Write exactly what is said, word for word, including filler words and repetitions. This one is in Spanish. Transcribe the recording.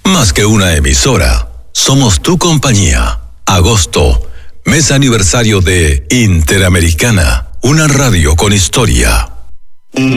Más que una emisora, somos tu compañía. Agosto, mes aniversario de Interamericana, una radio con historia.